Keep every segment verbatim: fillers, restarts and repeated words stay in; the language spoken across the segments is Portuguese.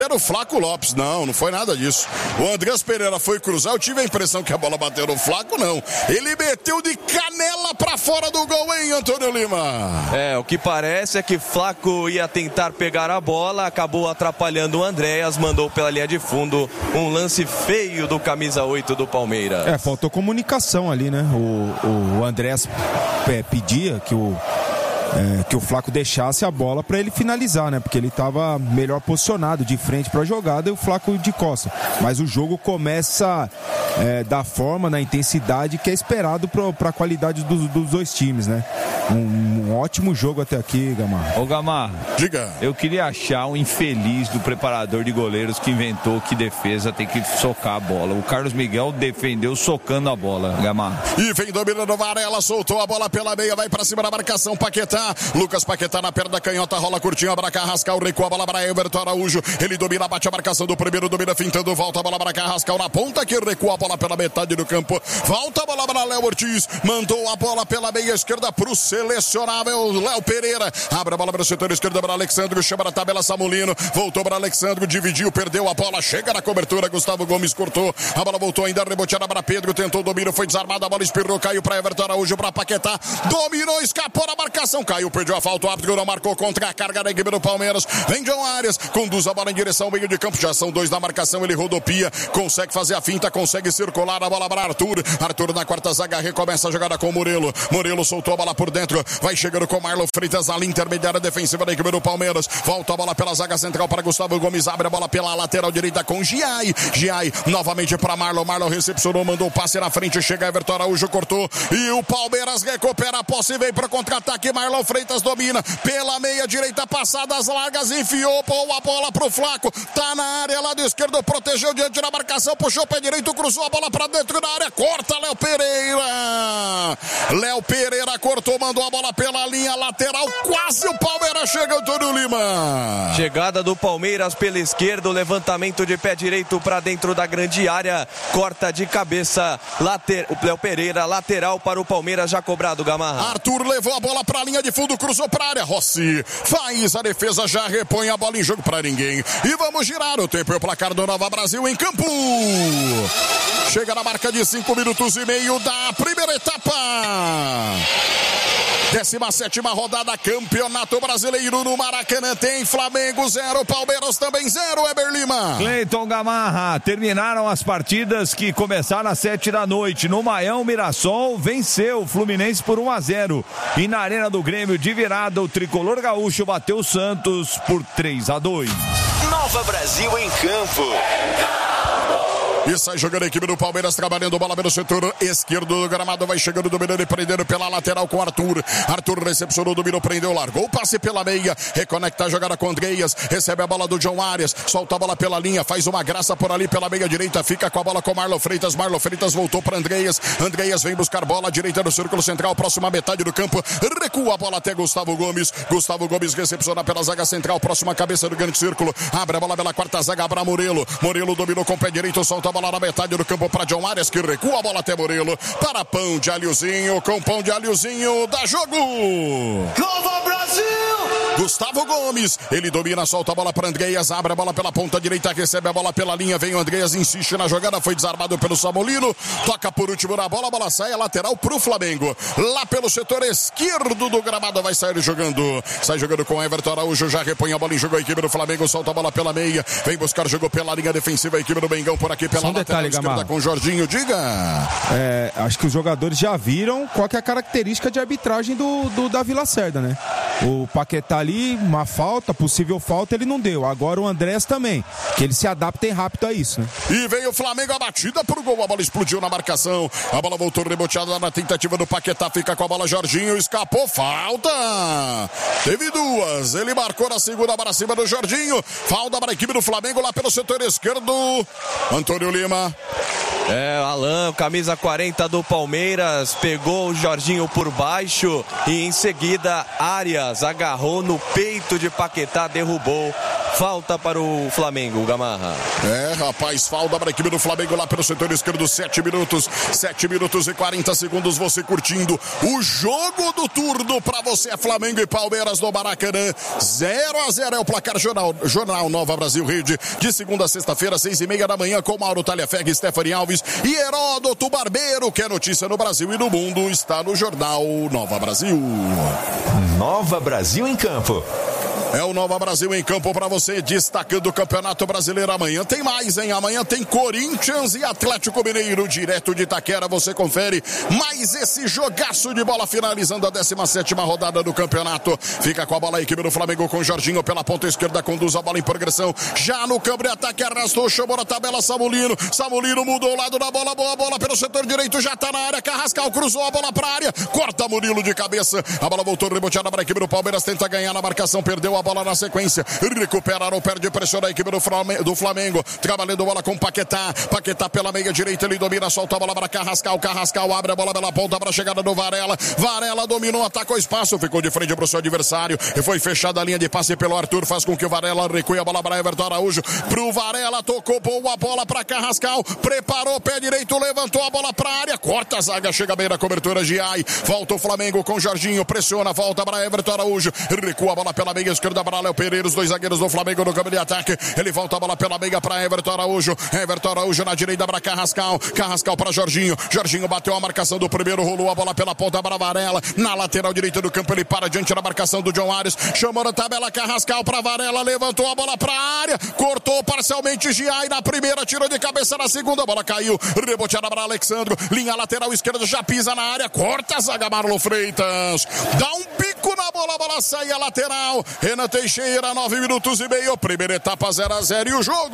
Era o Flaco Lopes, não, não foi nada disso. O Andrés Pereira foi cruzar, eu tive a impressão que a bola bateu no Flaco, não. Ele meteu de canela pra fora do gol, hein, Antônio Lima? É, o que parece é que Flaco ia tentar pegar a bola, acabou atrapalhando o Andréas, mandou pela linha de fundo, um lance feio do camisa oito do Palmeiras. É, faltou comunicação ali, né? O, o Andréas é, pedia que o É, que o Flaco deixasse a bola para ele finalizar, né? Porque ele estava melhor posicionado de frente para a jogada e o Flaco de costa. Mas o jogo começa é, da forma, na intensidade que é esperado para a qualidade dos, dos dois times, né? Um, um ótimo jogo até aqui, Gamarra. Ô Gamarra, diga. Eu queria achar um infeliz do preparador de goleiros que inventou que defesa tem que socar a bola. O Carlos Miguel defendeu socando a bola, Gamarra. E vem dominando Varela, soltou a bola pela meia, vai para cima da marcação, Paquetá. Lucas Paquetá na perna da canhota, rola curtinho, para Carrascal, recua a bola para Everton Araújo. Ele domina, bate a marcação do primeiro, domina fintando, volta a bola para Carrascal na ponta, que recua a bola pela metade do campo. Volta a bola para Léo Ortiz, mandou a bola pela meia esquerda para o selecionável Léo Pereira. Abre a bola para o setor esquerdo para Alexandre, chama na tabela Samulino, voltou para Alexandre, dividiu, perdeu a bola, chega na cobertura, Gustavo Gomes cortou, a bola voltou ainda, reboteada para Pedro, tentou o domínio, foi desarmada, a bola espirrou, caiu para Everton Araújo, para Paquetá, dominou, escapou na marcação, caiu, perdeu a falta, o árbitro não marcou contra a carga da equipe do Palmeiras. Vem John Arias, conduz a bola em direção ao meio de campo, já são dois na marcação, ele rodopia, consegue fazer a finta, consegue circular a bola para Arthur, Arthur na quarta zaga, recomeça a jogada com o Murilo, Murilo soltou a bola por dentro, vai chegando com Marlon Freitas na linha intermediária defensiva da equipe do Palmeiras, volta a bola pela zaga central para Gustavo Gomes, abre a bola pela lateral direita com Giai, Giai novamente para Marlon, Marlon recepcionou, mandou o passe na frente, chega Everton Araújo, cortou, e o Palmeiras recupera a posse, vem para o contra-ataque, Marlon Freitas domina, pela meia direita, passadas largas, enfiou a bola pro Flaco, tá na área, lado esquerdo, protegeu diante da marcação, puxou o pé direito, cruzou a bola pra dentro da área, corta Léo Pereira, Léo Pereira cortou, mandou a bola pela linha lateral, quase o Palmeiras chega, Antônio Lima. Chegada do Palmeiras pela esquerda, levantamento de pé direito pra dentro da grande área, corta de cabeça, later... o Léo Pereira, lateral para o Palmeiras, já cobrado, Gamarra. Arthur levou a bola pra linha de fundo, cruzou pra área, Rossi faz a defesa, já repõe a bola em jogo pra ninguém, e vamos girar o tempo e o placar do Nova Brasil em campo, chega na marca de cinco minutos e meio da primeira etapa, décima sétima rodada, Campeonato Brasileiro no Maracanã, tem Flamengo zero, Palmeiras também zero, Eber Lima. Cleiton, Gamarra, terminaram as partidas que começaram às sete da noite, no Maião, Mirassol venceu o Fluminense por um a zero, e na Arena do Grêmio de virada, o tricolor gaúcho bateu o Santos por três a dois. Nova Brasil em campo. E sai jogando a equipe do Palmeiras, trabalhando bola pelo setor esquerdo do gramado, vai chegando, dominando e prendendo pela lateral com Arthur. Arthur recepcionou, dominou, prendeu, largou o passe pela meia, reconecta a jogada com Andreas, recebe a bola do John Arias, solta a bola pela linha, faz uma graça por ali pela meia direita, fica com a bola com Marlon Freitas, Marlon Freitas voltou para Andreas, Andreas vem buscar bola, direita do círculo central, próxima metade do campo, recua a bola até Gustavo Gomes, Gustavo Gomes recepciona pela zaga central, próxima cabeça do grande círculo, abre a bola pela quarta zaga para Murilo, Murilo dominou com o pé direito, solta a bola na metade do campo para John Arias, que recua a bola até Murilo, para Pão de Alhozinho, com Pão de Alhozinho, dá jogo! Nova Brasil! Gustavo Gomes, ele domina, solta a bola para Andreas, abre a bola pela ponta direita, recebe a bola pela linha, vem o Andreas, insiste na jogada, foi desarmado pelo Samulino, toca por último na bola, a bola sai, a lateral pro Flamengo, lá pelo setor esquerdo do gramado, vai sair jogando, sai jogando com Everton Araújo, já repõe a bola em jogo, a equipe do Flamengo, solta a bola pela meia, vem buscar jogo pela linha defensiva, a equipe do Mengão por aqui, pela Só um lateral detalhe, esquerda Gamarra. com o Jorginho, diga! É, acho que os jogadores já viram qual que é a característica de arbitragem do, do Davi Lacerda, né? O Paquetá ali, uma falta, possível falta, ele não deu. Agora o Andrés também, que eles se adaptem rápido a isso, né? E veio o Flamengo, a batida pro gol, a bola explodiu na marcação, a bola voltou reboteada na tentativa do Paquetá, fica com a bola Jorginho, escapou, falta! Teve duas, ele marcou na segunda para cima do Jorginho, falta para a equipe do Flamengo lá pelo setor esquerdo, Antônio Lima. É, Alan, camisa quarenta do Palmeiras, pegou o Jorginho por baixo e em seguida Arias agarrou no peito de Paquetá, derrubou. falta para o Flamengo, Gamarra. É, rapaz, falta para a equipe do Flamengo lá pelo setor esquerdo, sete minutos, sete minutos e quarenta segundos, você curtindo o jogo do turno para você, é Flamengo e Palmeiras no Maracanã, zero a zero é o placar. Jornal, Jornal Nova Brasil Rede, de segunda a sexta-feira, seis e meia da manhã, com Mauro Talhafeg, Stephanie Alves e Heródoto Barbeiro, que é notícia no Brasil e no mundo, está no Jornal Nova Brasil. Nova Brasil em campo. É o Nova Brasil em campo para você, destacando o Campeonato Brasileiro. Amanhã tem mais, hein? Amanhã tem Corinthians e Atlético Mineiro, direto de Itaquera. Você confere mais esse jogaço de bola, finalizando a décima sétima rodada do campeonato. Fica com a bola a equipe do Flamengo com Jorginho pela ponta esquerda, conduz a bola em progressão. Já no campo de ataque, arrastou, chamou na tabela Samulino. Samulino mudou o lado da bola, boa bola pelo setor direito, já tá na área. Carrascal cruzou a bola pra área, corta Murilo de cabeça. A bola voltou reboteada para a equipe do Palmeiras, tenta ganhar na marcação, perdeu a A bola na sequência, recuperaram, perde pressão da equipe do Flamengo, do Flamengo, trabalhando bola com Paquetá, Paquetá pela meia direita, ele domina, solta a bola para Carrascal, Carrascal abre a bola pela ponta para a chegada do Varela, Varela dominou, atacou espaço, ficou de frente para o seu adversário, e foi fechada a linha de passe pelo Arthur, faz com que o Varela recue a bola para Everton Araújo, pro Varela, tocou boa bola para Carrascal, preparou pé direito, levantou a bola para a área, corta a zaga, chega bem na cobertura, Giai, volta o Flamengo com Jorginho, pressiona, volta para Everton Araújo, recua a bola pela meia esquerda para Léo Pereira, os dois zagueiros do Flamengo no campo de ataque, ele volta a bola pela meia para Everton Araújo, Everton Araújo na direita para Carrascal, Carrascal para Jorginho, Jorginho bateu a marcação do primeiro, rolou a bola pela ponta para Varela, na lateral direita do campo, ele para diante da marcação do John Ares, chamou na tabela Carrascal para Varela, levantou a bola para a área, cortou parcialmente Giai na primeira, tirou de cabeça na segunda, a bola caiu, reboteada para Alexandro, linha lateral esquerda, já pisa na área, corta a zaga, Marlon Freitas, dá um pico na bola, a bola sai a lateral, Renan Teixeira, nove minutos e meio, primeira etapa zero a zero e o jogo.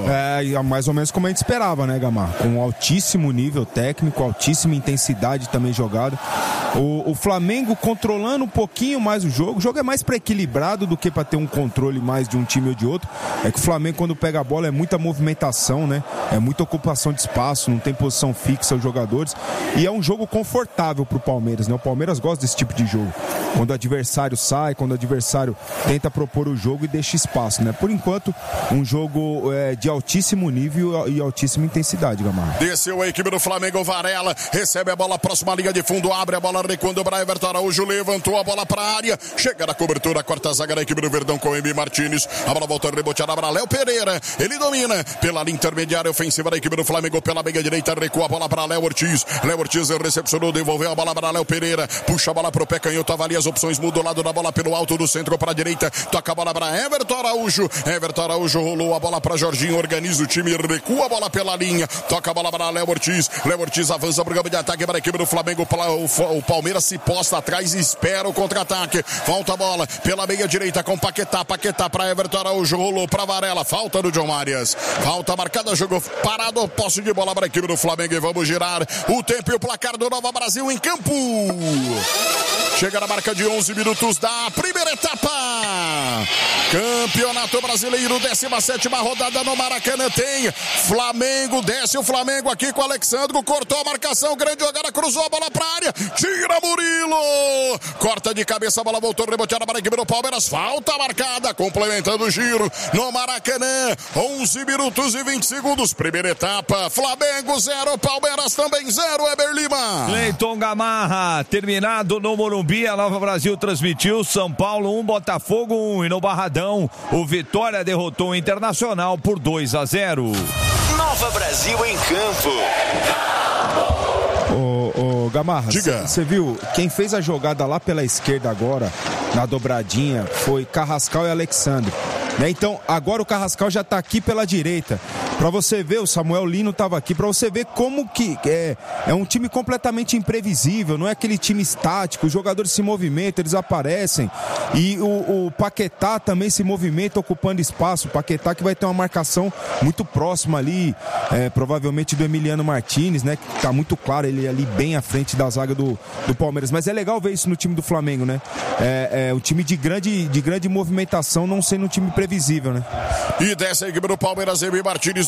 É, mais ou menos como a gente esperava, né, Gamar? Com um altíssimo nível técnico, altíssima intensidade também jogada. O, o Flamengo controlando um pouquinho mais o jogo. O jogo é mais para equilibrado do que para ter um controle mais de um time ou de outro. É que o Flamengo, quando pega a bola, é muita movimentação, né? É muita ocupação de espaço, não tem posição fixa os jogadores. E é um jogo confortável pro Palmeiras, né? O Palmeiras gosta desse tipo de jogo. Quando o adversário sai, quando o adversário tenta propor o jogo e deixa espaço, né? Por enquanto, um jogo é, de altíssimo nível e altíssima intensidade, Gamarra. Desceu a equipe do Flamengo, Varela recebe a bola, próxima linha de fundo, abre a bola, recuando para Everton Araújo, levantou a bola para a área, chega na cobertura, quarta zaga da equipe do Verdão com Emi Martins, a bola volta reboteada para Léo Pereira, ele domina pela linha intermediária ofensiva da equipe do Flamengo, pela meia direita, recua a bola para Léo Ortiz, Léo Ortiz recepcionou, devolveu a bola para Léo Pereira, puxa a bola pro pé canhoto, avalia as opções, muda o lado da bola pelo alto do centro para a direita, toca a bola para Everton Araújo, Everton Araújo rolou a bola para Jorginho, organiza o time, recua a bola pela linha, toca a bola para Léo Ortiz, Léo Ortiz avança para o campo de ataque para a equipe do Flamengo, o, o Palmeiras se posta atrás e espera o contra-ataque, volta a bola pela meia direita com Paquetá, Paquetá para Everton Araújo, rolou para Varela, falta do John Marias, falta marcada, jogou parado, posse de bola para a equipe do Flamengo e vamos girar o tempo e o placar do Nova Brasil em campo. Chega na marca de onze minutos da primeira etapa. Campeonato Brasileiro, décima sétima rodada no Maracanã, tem Flamengo, desce o Flamengo aqui com o Alexandro, cortou a marcação, grande jogada, cruzou a bola pra área, tira Murilo, corta de cabeça, a bola voltou reboteada para a equipe do Palmeiras, falta marcada, complementando o giro no Maracanã, onze minutos e vinte segundos, primeira etapa, Flamengo zero, Palmeiras também zero, Eber Lima. Cleiton Gamarra, terminado no Morumbi, a Nova Brasil transmitiu São Paulo um, Botafogo um, e no Barradão o Vitória derrotou o Internacional por dois a zero. Nova Brasil em campo. Ô, ô Gamarra, você viu, quem fez a jogada lá pela esquerda agora, na dobradinha, foi Carrascal e Alexandre. Né? Então, agora o Carrascal já tá aqui pela direita. Pra você ver, o Samuel Lino tava aqui, pra você ver como que é, é um time completamente imprevisível, não é aquele time estático, os jogadores se movimentam, eles aparecem, e o, o Paquetá também se movimenta ocupando espaço, o Paquetá que vai ter uma marcação muito próxima ali, é, provavelmente do Emiliano Martins, né, que tá muito claro, ele ali bem à frente da zaga do, do Palmeiras, mas é legal ver isso no time do Flamengo, né, é, é o time de grande, de grande movimentação, não sendo um time previsível, né. E desce a equipe do Palmeiras, Emi Martins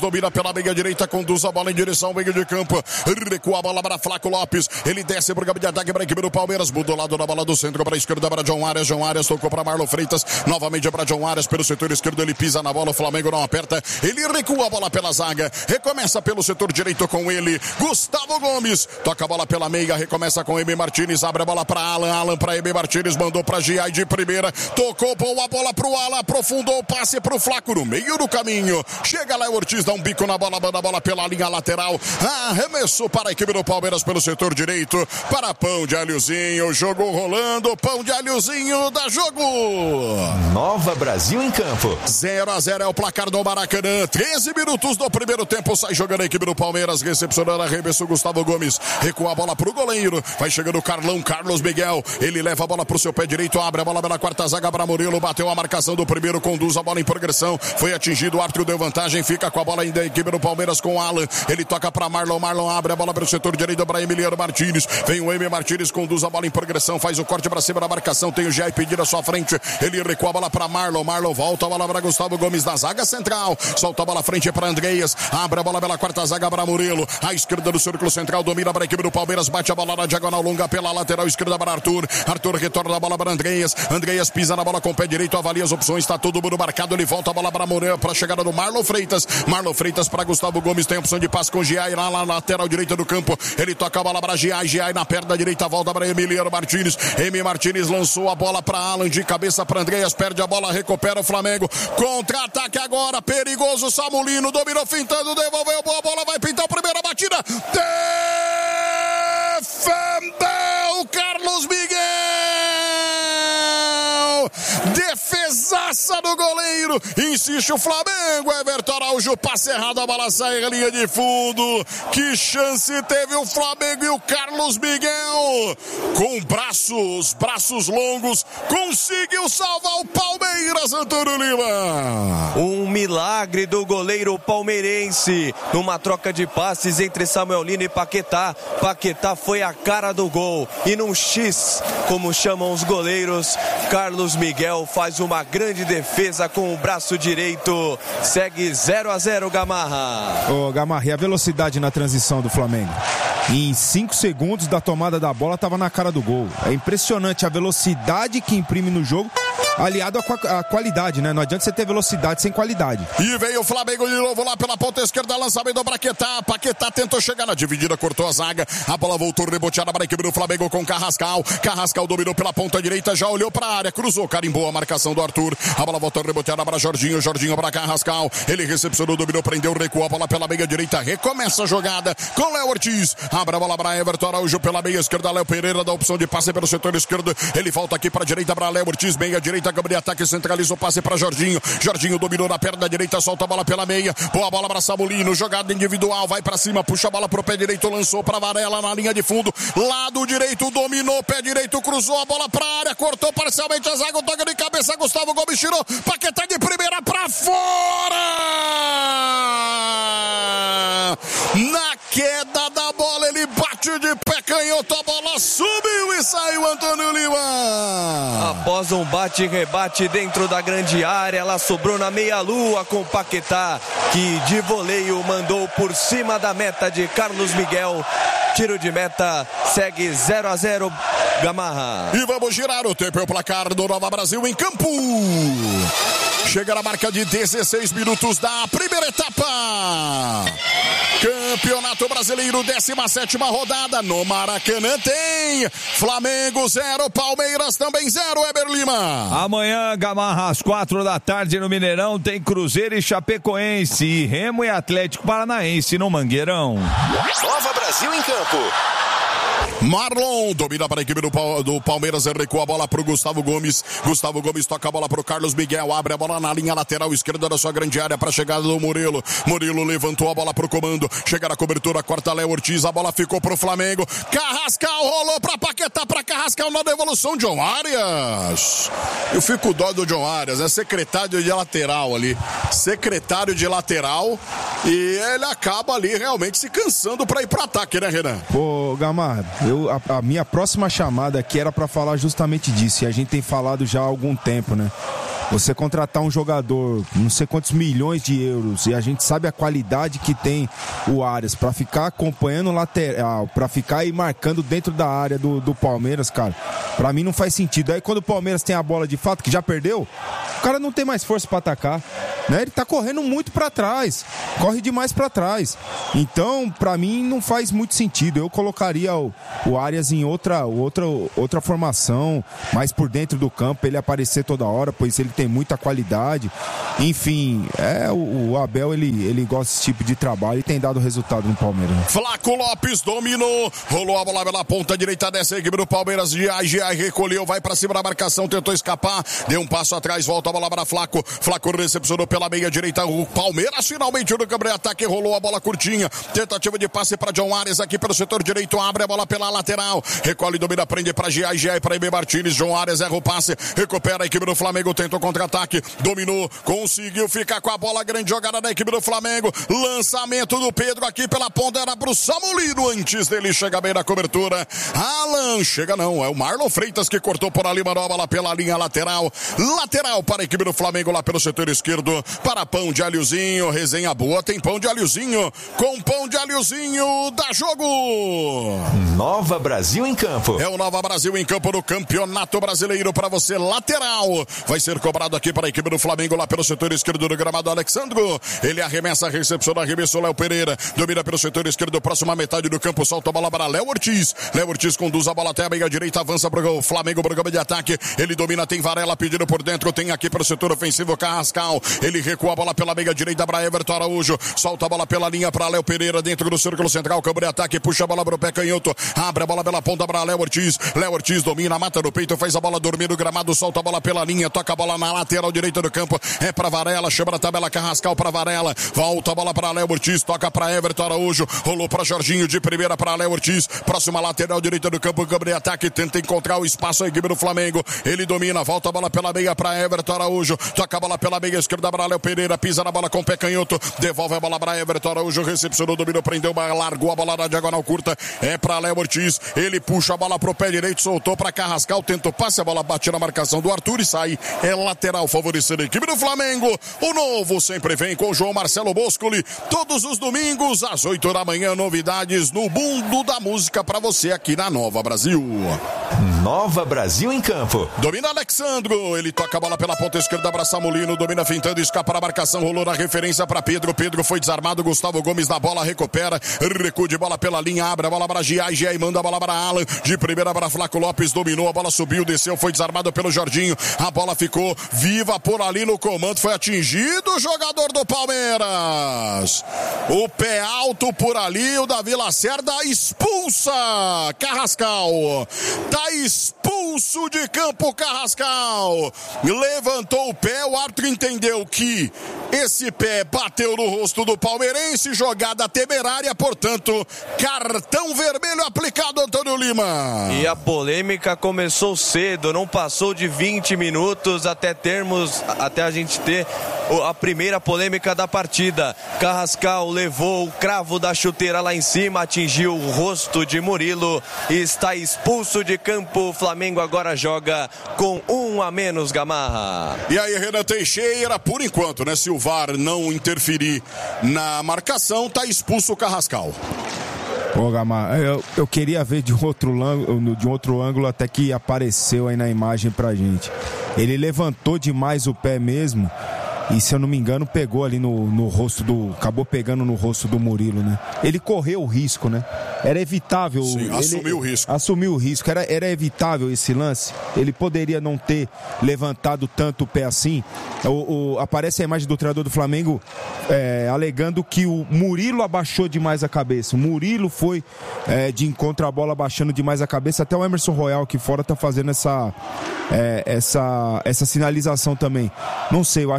domina pela meia direita, conduz a bola em direção ao meio de campo, recua a bola para Flaco Lopes, ele desce pro campo de ataque para a equipe do Palmeiras, mudou lado da bola do centro para a esquerda para John Arias, John Arias tocou para Marlon Freitas, novamente para John Arias pelo setor esquerdo, ele pisa na bola, o Flamengo não aperta, ele recua a bola pela zaga, recomeça pelo setor direito com ele, Gustavo Gomes, toca a bola pela meia, recomeça com Emi Martínez, abre a bola para Alan, Alan para Emi Martínez, mandou para Giai de primeira, tocou boa bola pro Alan, aprofundou o passe pro Flaco no meio do caminho, chega lá o Ortiz, dá um bico na bola, manda a bola pela linha lateral, arremessou para a equipe do Palmeiras pelo setor direito, para Pão de Alhozinho, jogo rolando, Pão de Alhozinho dá jogo. Nova Brasil em campo. zero a zero é o placar do Maracanã, treze minutos do primeiro tempo, sai jogando a equipe do Palmeiras, recepcionando, arremessou Gustavo Gomes, recua a bola pro goleiro, vai chegando o Carlão, Carlos Miguel, ele leva a bola pro seu pé direito, abre a bola pela quarta zaga para Murilo, bateu a marcação do primeiro, conduz a bola em progressão, foi atingido, o árbitro deu vantagem, fica com a bola ainda a equipe do Palmeiras com o Alan, ele toca para Marlon, Marlon abre a bola para o setor direito para Emiliano Martínez, vem o Emi Martínez, conduz a bola em progressão, faz o corte para cima da marcação, tem o Jair pedindo à sua frente, ele recua a bola para Marlon, Marlon volta a bola para Gustavo Gomes da zaga central, solta a bola à frente para Andreas, abre a bola pela quarta zaga para Murilo, à esquerda do círculo central, domina para a equipe do Palmeiras, bate a bola na diagonal longa pela lateral esquerda para Arthur, Arthur retorna a bola para Andreas, Andreas pisa na bola com o pé direito, avalia as opções, está todo mundo marcado, ele volta a bola para Moreira, para a chegada do Marlon Freitas, Marlon Freitas para Gustavo Gomes, tem opção de passe com Giai lá na lateral direita do campo, ele toca a bola para Giai, Giai na perna direita, volta para Emiliano Martínez, Emi Martínez lançou a bola para Alan, de cabeça para Andreas, perde a bola, recupera o Flamengo, contra-ataque agora, perigoso, Samulino, dominou, fintando, devolveu, boa bola, vai pintar a primeira batida, defendeu Carlos Miguel, defesaça do goleiro, insiste o Flamengo, Everton Araújo, passe errado, a bola sai em linha de fundo, que chance teve o Flamengo, e o Carlos Miguel, com braços, braços longos, conseguiu salvar o Palmeiras, Antônio Lima. Um milagre do goleiro palmeirense, numa troca de passes entre Samuel Lino e Paquetá, Paquetá foi a cara do gol, e num X, como chamam os goleiros, Carlos Miguel faz uma grande defesa com o braço direito, segue zero a zero, Gamarra. Ô Gamarra, e a velocidade na transição do Flamengo? Em cinco segundos da tomada da bola estava na cara do gol. É impressionante a velocidade que imprime no jogo, aliado à qualidade, né? Não adianta você ter velocidade sem qualidade. E veio o Flamengo de novo lá pela ponta esquerda, lançamento para Paquetá, Paquetá tentou chegar na dividida, cortou a zaga, a bola voltou reboteada para a equipe do Flamengo com Carrascal, Carrascal dominou pela ponta direita, já olhou para a área, cruzou, carimbou a marcação do Arthur, a bola voltou reboteada para Jorginho, Jorginho para Carrascal, ele recepcionou, dominou, prendeu, recuou a bola pela meia direita, recomeça a jogada com Léo Ortiz, abre a bola para Everton Araújo pela meia esquerda, Léo Pereira dá opção de passe pelo setor esquerdo, ele volta aqui para a direita para Léo Ortiz, meia direita, câmara de ataque, centraliza o passe para Jorginho, Jorginho dominou na perna direita, solta a bola pela meia, boa bola para Samulino, jogada individual, vai para cima, puxa a bola pro pé direito, lançou para Varela na linha de fundo, lado direito, dominou, pé direito, cruzou a bola para a área, cortou parcialmente a zaga, o toque de cabeça, Gustavo Gomes tirou, Paquetá de primeira para fora! Na queda da bola, ele bate de pé canhoto, a bola subiu e saiu, Antônio Lima. Após um bate-rebate dentro da grande área, ela sobrou na meia-lua com o Paquetá, que de voleio mandou por cima da meta de Carlos Miguel. Tiro de meta, segue zero a zero, Gamarra. E vamos girar o tempo e o placar do Nova Brasil em campo. Chega na marca de dezesseis minutos da primeira etapa. Campeonato Brasileiro, décima sétima rodada. No Maracanã tem Flamengo zero, Palmeiras também zero, Eber Lima. Amanhã, Gamarra, às quatro da tarde no Mineirão, tem Cruzeiro e Chapecoense, e Remo e Atlético Paranaense no Mangueirão. Nova Brasil em campo. Marlon domina para a equipe do, do Palmeiras, recua a bola para o Gustavo Gomes, Gustavo Gomes toca a bola para o Carlos Miguel, abre a bola na linha lateral esquerda da sua grande área para a chegada do Murilo, Murilo levantou a bola para o comando, chega na cobertura, corta Léo Ortiz, a bola ficou para o Flamengo, Carrascal rolou para Paquetá, para Carrascal na devolução, John Arias. Eu fico com dó do John Arias, é secretário de lateral ali, secretário de lateral, e ele acaba ali realmente se cansando para ir para ataque, né, Renan? Pô, Gamarra, eu, a, a minha próxima chamada aqui era para falar justamente disso, e a gente tem falado já há algum tempo, né? Você contratar um jogador, não sei quantos milhões de euros, e a gente sabe a qualidade que tem o Arias para ficar acompanhando o lateral, para ficar aí marcando dentro da área do, do Palmeiras, cara, pra mim não faz sentido. Aí quando o Palmeiras tem a bola de fato, que já perdeu, o cara não tem mais força pra atacar, né? Ele tá correndo muito pra trás, corre demais pra trás. Então, pra mim, não faz muito sentido. Eu colocaria o, o Arias em outra, outra, outra formação, mais por dentro do campo, ele aparecer toda hora, pois ele tem muita qualidade. Enfim, é, o, o Abel, ele, ele gosta desse tipo de trabalho e tem dado resultado no Palmeiras. Flaco Lopes dominou, rolou a bola pela ponta direita dessa equipe do Palmeiras. G A G A recolheu, vai pra cima da marcação, tentou escapar, deu um passo atrás, volta a bola para Flaco. Flaco recepcionou pela meia direita o Palmeiras, finalmente no campo de ataque, rolou a bola curtinha, tentativa de passe para John Arias aqui pelo setor direito, abre a bola pela lateral, recolhe, domina, prende para G A G A e para Ebe Martins. John Arias erra o passe, recupera a equipe do Flamengo, tentou contra-ataque, dominou, conseguiu ficar com a bola, grande jogada da equipe do Flamengo, lançamento do Pedro aqui pela ponta, era pro Samulino, antes dele chega bem na cobertura. Alan, chega não, é o Marlon Freitas que cortou por ali, mandou a bola pela linha lateral, lateral para a equipe do Flamengo lá pelo setor esquerdo, para pão de alhozinho, resenha boa, tem pão de alhozinho, com pão de alhozinho, dá jogo! Nova Brasil em campo. É o Nova Brasil em campo no Campeonato Brasileiro para você, lateral, vai ser cobrado aqui para a equipe do Flamengo lá pelo setor esquerdo do gramado, Alexandro, ele arremessa, recepciona, arremessou Léo Pereira, domina pelo setor esquerdo, próxima metade do campo, solta a bola para Léo Ortiz, Léo Ortiz conduz a bola até a meia direita, avança para o Flamengo, programa de ataque, ele domina, tem Varela pedindo por dentro, tem aqui pelo setor ofensivo Carrascal, ele recua a bola pela meia direita para Everton Araújo, solta a bola pela linha para Léo Pereira, dentro do círculo central, campo de ataque, puxa a bola para o pé canhoto, abre a bola pela ponta para Léo Ortiz, Léo Ortiz domina, mata no peito, faz a bola dormir no gramado, solta a bola pela linha, toca a bola na lateral direita do campo, é para Varela, chama a tabela Carrascal para Varela, volta a bola para Léo Ortiz, toca para Everton Araújo, rolou para Jorginho, de primeira para Léo Ortiz, próxima lateral direita do campo, campo de ataque, tenta encontrar o espaço a equipe do Flamengo, ele domina, volta a bola pela meia para Everton Araújo, toca a bola pela meia esquerda para Léo Pereira, pisa na bola com o pé canhoto, devolve a bola para Everton Araújo, recepcionou, dominou, prendeu, largou a bola na diagonal curta, é para Léo Ortiz, ele puxa a bola pro pé direito, soltou para Carrascal, tentou passe, a bola bate na marcação do Arthur e sai, é lateral favorecendo a equipe do Flamengo. O novo sempre vem com o João Marcelo Boscoli, todos os domingos às oito da manhã, novidades no mundo da música para você aqui na Nova Brasil. Nova Brasil em campo. Domina Alexandro, ele toca a bola pela ponta esquerda para Samulino, domina fintando, escapa na marcação, rolou na referência para Pedro, Pedro foi desarmado, Gustavo Gomes na bola, recupera, recuo de bola pela linha, abre a bola para G A G e manda a bola para Alan, de primeira para Flaco Lopes, dominou, a bola subiu, desceu, foi desarmado pelo Jorginho, a bola ficou viva por ali no comando, foi atingido o jogador do Palmeiras, o pé alto por ali, o Davi Lacerda expulsa Carrascal, tá expulso de campo Carrascal, levantou o pé, o árbitro entendeu que esse pé bateu no rosto do palmeirense, jogada temerária, portanto, cartão vermelho aplicado, Antônio Lima. E a polêmica começou cedo, não passou de vinte minutos até termos, até a gente ter a primeira polêmica da partida. Carrascal levou o cravo da chuteira lá em cima, atingiu o rosto de Murilo e está expulso de campo. O Flamengo agora joga com um a menos, Gamarra. E aí, Renan Teixeira, por enquanto, né, se o V A R não interferir na marcação, tá expulso o Carrascal. Pô, Gamarra, eu, eu queria ver de um, outro, de um outro ângulo até que apareceu aí na imagem pra gente. Ele levantou demais o pé mesmo. E se eu não me engano, pegou ali no, no rosto do... Acabou pegando no rosto do Murilo, né? Ele correu o risco, né? Era evitável... Sim, ele, assumiu o risco. Assumiu o risco. Era, era evitável esse lance. Ele poderia não ter levantado tanto o pé assim. O, o, aparece a imagem do treinador do Flamengo é, alegando que o Murilo abaixou demais a cabeça. O Murilo foi é, de encontro à bola abaixando demais a cabeça. Até o Emerson Royal aqui fora tá fazendo essa, é, essa, essa sinalização também. Não sei, eu acho que levantou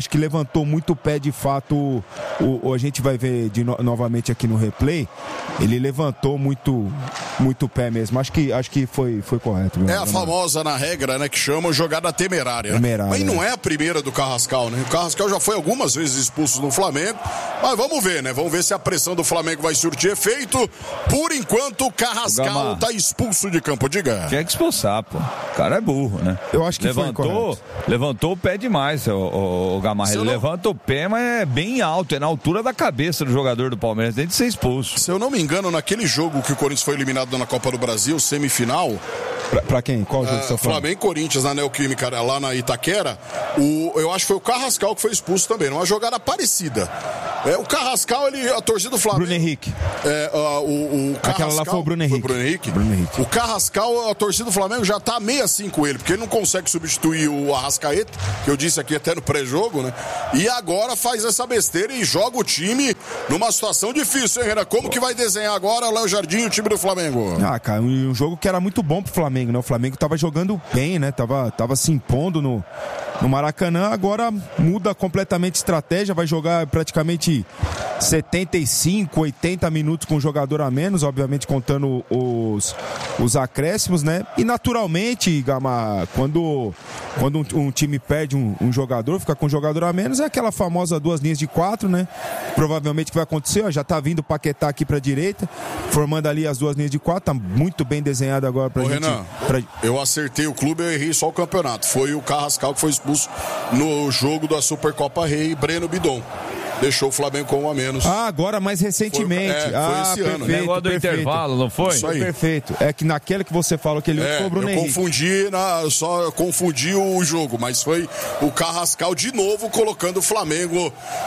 levantou muito o pé de fato, o, o, a gente vai ver de no, novamente aqui no replay, ele levantou muito muito o pé mesmo, acho que, acho que foi, foi correto. É a famosa na regra, né, que chama jogada temerária. temerária Mas não é. é a primeira do Carrascal, né? O Carrascal já foi algumas vezes expulso no Flamengo, mas vamos ver, né? Vamos ver se a pressão do Flamengo vai surtir efeito. Por enquanto, o Carrascal tá expulso de campo. Diga. Tinha que expulsar, pô. O cara é burro, né? Eu acho que levantou, levantou o pé demais, o, o, o Gamarra. Ele não... levanta o pé, mas é bem alto, é na altura da cabeça do jogador do Palmeiras, tem de ser expulso. Se eu não me engano, naquele jogo que o Corinthians foi eliminado na Copa do Brasil, semifinal. Pra, pra quem? Qual jogo uh, você tá falando? Flamengo e Corinthians na Neoquímica, lá na Itaquera. O, eu acho que foi o Carrascal que foi expulso também, numa jogada parecida. É, o Carrascal, ele, a torcida do Flamengo. Bruno Henrique. É, uh, o, o Carrascal, Aquela lá foi o Bruno Henrique. Foi o Bruno Henrique? Bruno Henrique. O Carrascal, a torcida do Flamengo já tá meio assim com ele, porque ele não consegue substituir o Arrascaeta, que eu disse aqui até no pré-jogo, né? E agora faz essa besteira e joga o time numa situação difícil, hein, Renan? Como que vai desenhar agora o Léo Jardim e o time do Flamengo? Ah, cara, um, um jogo que era muito bom pro Flamengo, né? O Flamengo tava jogando bem, né? Tava, tava se impondo no, no Maracanã, agora muda completamente a estratégia, vai jogar praticamente setenta e cinco, oitenta minutos com um jogador a menos, obviamente contando os, os acréscimos, né? E naturalmente, Gama, quando, quando um, um time perde um, um jogador, fica com um jogador a menos, é aquela famosa duas linhas de quatro, né? Provavelmente o que vai acontecer, ó, já tá vindo o Paquetá aqui pra direita, formando ali as duas linhas de quatro, tá muito bem desenhado agora pra Ô, gente. Renan, pra... eu acertei o clube, eu errei só o campeonato. Foi o Carrascal que foi expulso no jogo da Supercopa Rei, Breno Bidon. Deixou o Flamengo com um a menos. Ah, agora mais recentemente. Foi, é, foi ah, esse perfeito, ano. O negócio do perfeito. intervalo, não foi? Isso aí. Perfeito. É que naquele que você falou que ele É, foi o Bruno eu Henrique. confundi, na, só confundi o jogo, mas foi o Carrascal de novo colocando o Flamengo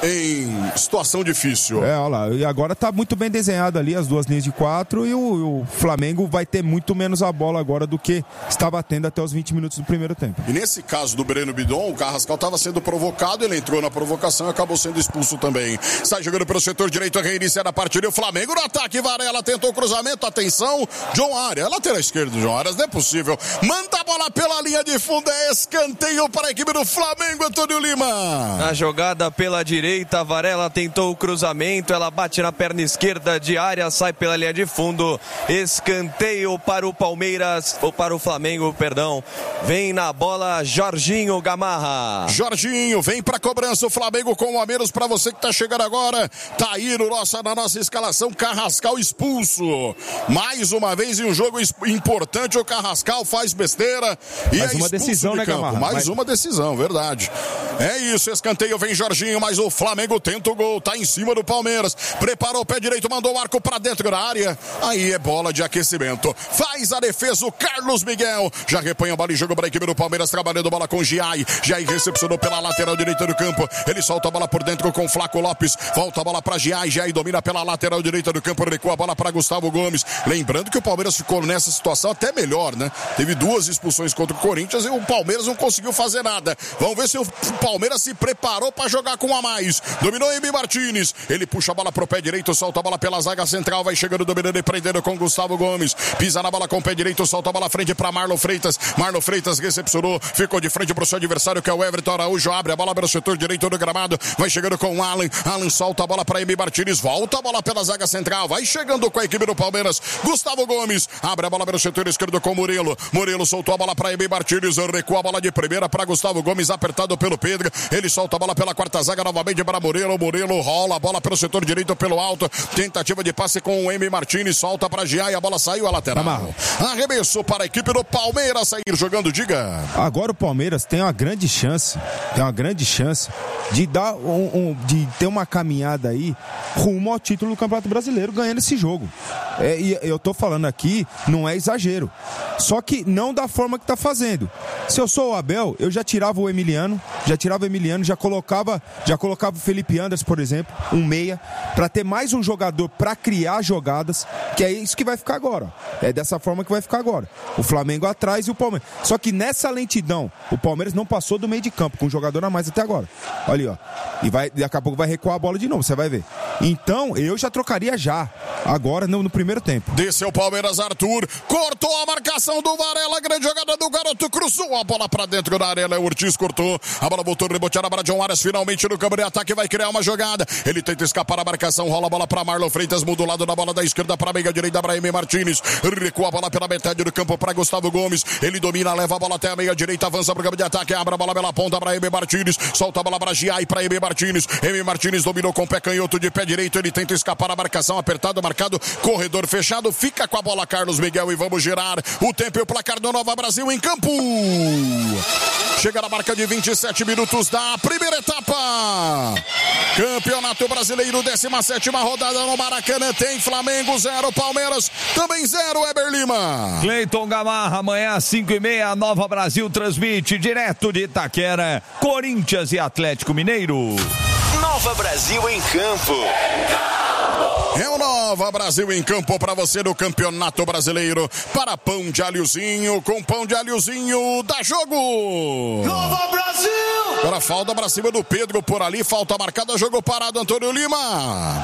em situação difícil. É, olha lá, e agora tá muito bem desenhado ali as duas linhas de quatro e o, o Flamengo vai ter muito menos a bola agora do que estava tendo até os vinte minutos do primeiro tempo. E nesse caso do Breno Bidon, o Carrascal estava sendo provocado, ele entrou na provocação e acabou sendo expulso também. Sai jogando pelo setor direito, reiniciar a partida. O Flamengo no ataque, Varela tentou o cruzamento, atenção, John Arias, lateral esquerdo, John Arias, não é possível. Manda a bola pela linha de fundo, é escanteio para a equipe do Flamengo, Antônio Lima. Na jogada pela direita, Varela tentou o cruzamento, ela bate na perna esquerda de Arias, sai pela linha de fundo, escanteio para o Palmeiras, ou para o Flamengo, perdão. Vem na bola Jorginho Gamarra. Jorginho, vem para cobrança, o Flamengo com um a menos para você que tá chegando agora. Tá aí no nossa, na nossa escalação, Carrascal expulso. Mais uma vez em um jogo importante, o Carrascal faz besteira e Mais é uma expulso decisão, de né, campo. Gamarra? Mais Mas... uma decisão, verdade. É isso, escanteio, vem Jorginho, mas o Flamengo tenta o gol, tá em cima do Palmeiras. Preparou o pé direito, mandou o arco pra dentro da área. Aí é bola de aquecimento. Faz a defesa o Carlos Miguel. Já repanha a bola e joga para a equipe do Palmeiras, trabalhando bola com Giai. Giai recepcionou pela lateral direita do campo. Ele solta a bola por dentro com Flaco Lopes. Volta a bola para Giai. Giai domina pela lateral direita do campo. Recua a bola para Gustavo Gomes. Lembrando que o Palmeiras ficou nessa situação até melhor, né? Teve duas expulsões contra o Corinthians e o Palmeiras não conseguiu fazer nada. Vamos ver se o Palmeiras se preparou para jogar com um a mais. Dominou Emi Martínez. Ele puxa a bola pro pé direito, solta a bola pela zaga central. Vai chegando, dominando e prendendo com Gustavo Gomes. Pisa na bola com o pé direito, solta a bola à frente para Marlon Freitas. Marlon Freitas recepcionou, ficou de frente pro seu adversário, que é o Everton Araújo. Abre a bola pelo setor direito do gramado. Vai chegando com o Alan. Alan solta a bola para Emi Martínez. Volta a bola pela zaga central. Vai chegando com a equipe do Palmeiras. Gustavo Gomes. Abre a bola pelo setor esquerdo com Murilo. Murilo soltou a bola para Emi Martínez. Recua a bola de primeira para Gustavo Gomes. Apertado pelo Pedro. Ele solta a bola pela quarta zaga novamente para Murilo. Murilo rola a bola pelo setor direito pelo alto. Tentativa de passe com o Emi Martínez. Solta para Giai. A bola saiu a lateral. Arremesso para a equipe do Palmeiras sair jogando. Diga. Agora o Palmeiras tem uma grande chance. Tem uma grande chance de dar um, um, de ter uma caminhada aí rumo ao título do Campeonato Brasileiro ganhando esse jogo. É, e eu tô falando aqui, não é exagero. Só que não da forma que tá fazendo. Se eu sou o Abel, eu já tirava o Emiliano, já tirava o Emiliano, já colocava, já colocava o Felipe Anderson, por exemplo, um meia, para ter mais um jogador para criar jogadas, que é isso que vai ficar agora. É dessa forma que vai ficar agora. O Flamengo atrás e o Palmeiras. Só que nessa lentidão, o Palmeiras não passou do meio de campo com um jogador a mais até agora. Olha aí, ó. E vai, daqui a pouco vai recuar a bola de novo, você vai ver. Então, eu já trocaria já, agora no, no primeiro tempo. Desceu o Palmeiras, Arthur, cortou a marcação do Varela, grande jogada do garoto, cruzou a bola pra dentro da área, o Ortiz cortou, a bola voltou reboteada para John Arias, finalmente no campo de ataque, vai criar uma jogada, ele tenta escapar a marcação, rola a bola pra Marlon Freitas, muda o lado da bola da esquerda pra meia direita, para Emi Martínez, recua a bola pela metade do campo para Gustavo Gomes, ele domina, leva a bola até a meia direita, avança pro campo de ataque, abre a bola pela ponta para Emi Martínez, solta a bola para Giai, para Emi Martínez, Emi Martínez dominou com o pé canhoto de pé direito, ele tenta escapar a marcação, apertado, marcado, corredor fechado, fica com a bola Carlos Miguel e vamos girar o tempo e o placar do Nova Brasil em campo. Chega na marca de vinte e sete minutos da primeira etapa. Campeonato Brasileiro, décima sétima rodada no Maracanã, tem Flamengo zero, Palmeiras também zero, Weber Lima. Cleiton Gamarra, amanhã às cinco e meia, a Nova Brasil transmite direto de Itaquera, Corinthians e Atlético Mineiro. Nova Brasil em campo. É o Nova Brasil em campo para você no Campeonato Brasileiro. Para pão de alhozinho, com pão de alhozinho, dá jogo! Nova Brasil! Agora falta para cima do Pedro por ali, falta marcada, jogo parado, Antônio Lima.